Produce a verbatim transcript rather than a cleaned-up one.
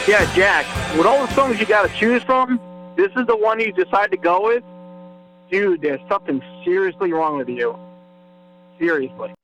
Yeah, Jack, with all the songs you got to choose from, this is the one you decide to go with? Dude, there's something seriously wrong with you. Seriously.